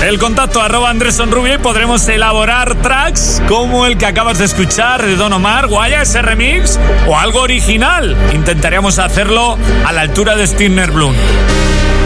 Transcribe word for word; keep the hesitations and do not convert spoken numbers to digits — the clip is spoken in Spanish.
el contacto arroba Anderson Rubio y podremos elaborar tracks como el que acabas de escuchar de Don Omar, Guaya, ese remix, o algo original. Intentaríamos hacerlo a la altura de Stirner Bloom.